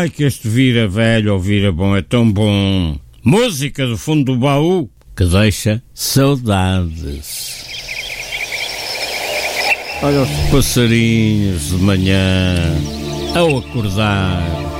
Ai, que este vira velho ou vira bom é tão bom. Música do fundo do baú que deixa saudades. Olha os passarinhos de manhã ao acordar.